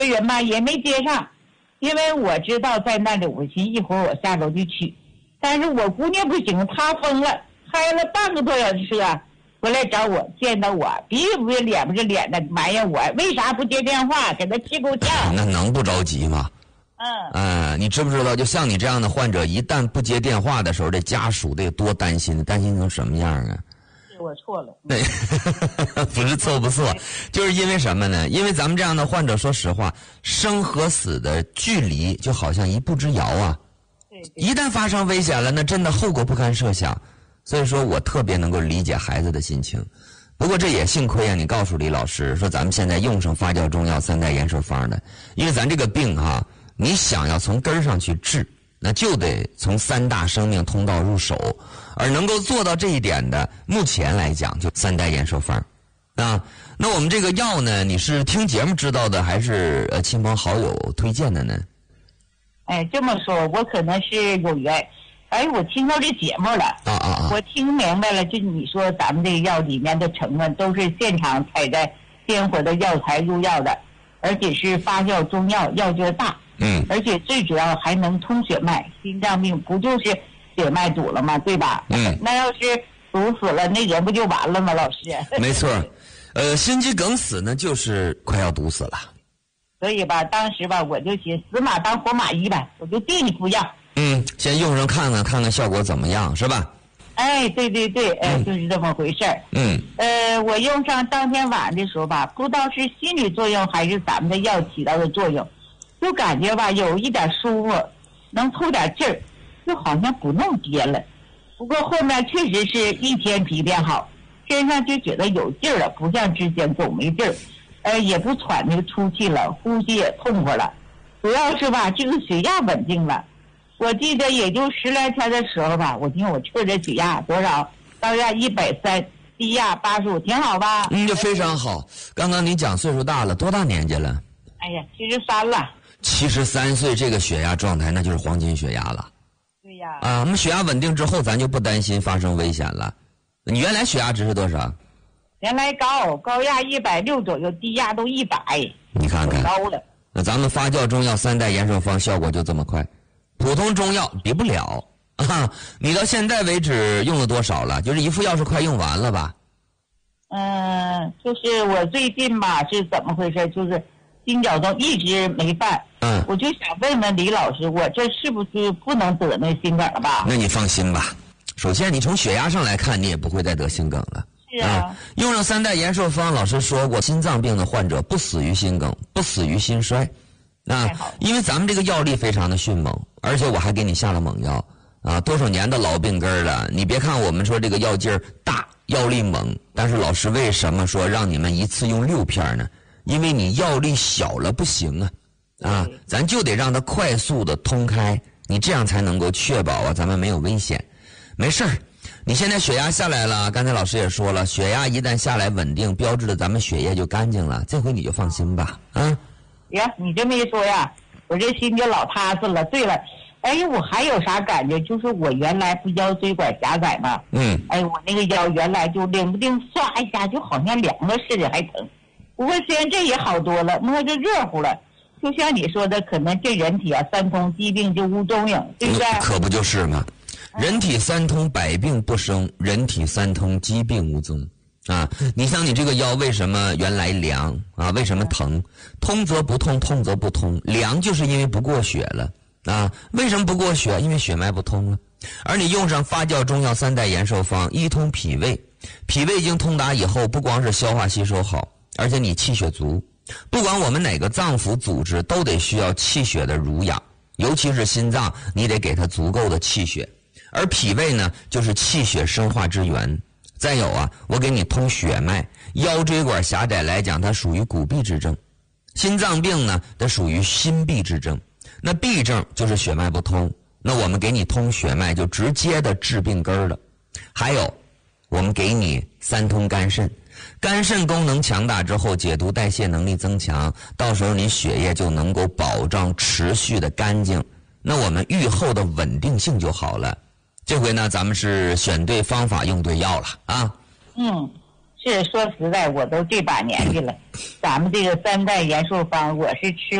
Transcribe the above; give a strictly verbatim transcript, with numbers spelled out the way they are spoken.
人吧也没接上，因为我知道在那里，我寻一会儿我下楼就去。但是我姑娘不行，她疯了，开了半个多小时车回来找我，见到我鼻子不是脸不是脸的埋怨我为啥不接电话，给她气够呛。 那能不着急吗？ 嗯， 呃，你知不知道，就像你这样的患者，一旦不接电话的时候，这家属得多担心，担心成什么样啊？ 我错了， 对，不是错不错，就是因为什么呢？因为咱们这样的患者，说实话，生和死的距离就好像一步之遥啊。 对， 一旦发生危险了，那真的后果不堪设想。所以说我特别能够理解孩子的心情。不过这也幸亏啊，你告诉李老师说咱们现在用上发酵中药三代延寿方的，因为咱这个病啊，你想要从根儿上去治，那就得从三大生命通道入手。而能够做到这一点的，目前来讲就三代延寿方啊。那我们这个药呢，你是听节目知道的，还是呃亲朋好友推荐的呢？ 哎，这么说，我可能是有缘。哎，我听到这节目了， 啊啊啊！ 我听明白了，就你说咱们这个药里面的成分都是现场采摘鲜活的药材入药的，而且是发酵中药，药劲大， 嗯， 而且最主要还能通血脉，心脏病不就是血脉堵了吗？对吧？ 嗯， 那要是堵死了，那人不就完了吗？老师， 没错，呃，心肌梗死呢，就是快要堵死了。 所以吧，当时吧，我就寻死马当活马医吧，我就替你服药。 嗯，先用上看看，看看效果怎么样，是吧？ 哎，对对对，哎、嗯，就是这么回事儿。 嗯。 呃，我用上当天晚上的时候吧，不知道是心理作用还是咱们的药起到的作用，就感觉吧有一点舒服，能透点劲儿，就好像不弄憋了。不过后面确实是一天比一天好，身上就觉得有劲儿了，不像之前总没劲儿，呃，也不喘那个出气了，呼吸也痛快了，主要是吧这个血压稳定了。我记得也就十来天的时候吧，我听我测这血压多少，高压一百三，低压八十五，挺好吧？ 嗯，就非常好。刚刚你讲岁数大了，多大年纪了？ 哎呀，七十三了。 七十三岁，这个血压状态那就是黄金血压了。 对呀。 啊，我们血压稳定之后，咱就不担心发生危险了。你原来血压值是多少？ 原来高，高压一百六左右，低压都一百。 你看看， 高了。 那咱们发酵中药三代延寿方效果就这么快。普通中药比不了啊！你到现在为止用了多少了？就是一副药是快用完了吧？ 嗯，就是我最近吧是怎么回事？就是心绞痛一直没犯。 嗯， 我就想问问李老师，我这是不是不能得那心梗了吧？ 那你放心吧，首先你从血压上来看，你也不会再得心梗了。 是啊， 啊用上三代延寿方，老师说过，心脏病的患者不死于心梗，不死于心衰。啊，因为咱们这个药力非常的迅猛，而且我还给你下了猛药啊，多少年的老病根了。你别看我们说这个药劲儿大，药力猛，但是老师为什么说让你们一次用六片呢？因为你药力小了不行啊，啊，咱就得让它快速的通开，你这样才能够确保啊咱们没有危险。没事儿，你现在血压下来了，刚才老师也说了，血压一旦下来稳定，标志着咱们血液就干净了，这回你就放心吧，啊。 呀，你这么一说呀，我这心就老踏实了。对了，哎，我还有啥感觉？就是我原来不腰椎管狭窄吗？ 嗯。 哎，我那个腰原来就领不定唰一下，就好像凉了似的，还疼。不过虽然这也好多了，摸着热乎了。就像你说的，可能这人体啊三通，疾病就无踪影，对不对？ 可不就是吗？人体三通，百病不生；人体三通，疾病无踪。啊，你像你这个腰为什么原来凉啊？为什么疼？通则不痛，痛则不通。凉就是因为不过血了啊。为什么不过血？因为血脉不通了。而你用上发酵中药三代延寿方，一通脾胃，脾胃经通达以后，不光是消化吸收好，而且你气血足。不管我们哪个脏腑组织，都得需要气血的濡养，尤其是心脏，你得给它足够的气血。而脾胃呢，就是气血生化之源。再有啊，我给你通血脉，腰椎管狭窄来讲，它属于骨痹之症；心脏病呢，它属于心痹之症。那痹症就是血脉不通，那我们给你通血脉，就直接的治病根了。还有，我们给你三通肝肾，肝肾功能强大之后，解毒代谢能力增强，到时候你血液就能够保障持续的干净，那我们愈后的稳定性就好了。这回呢，咱们是选对方法，用对药了啊。 嗯， 是说实在，我都这把年纪了，咱们这个三代元素方，我是吃